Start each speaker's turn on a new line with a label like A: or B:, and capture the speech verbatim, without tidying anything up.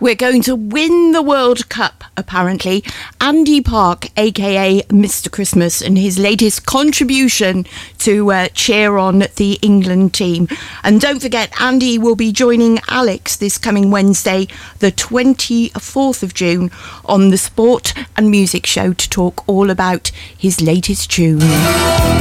A: We're going to win the World Cup, apparently. Andy Park, aka Mister Christmas, and his latest contribution to uh, cheer on the England team. And don't forget, Andy will be joining Alex this coming Wednesday, the twenty-fourth of June, on the Sport and Music Show to talk all about his latest tune.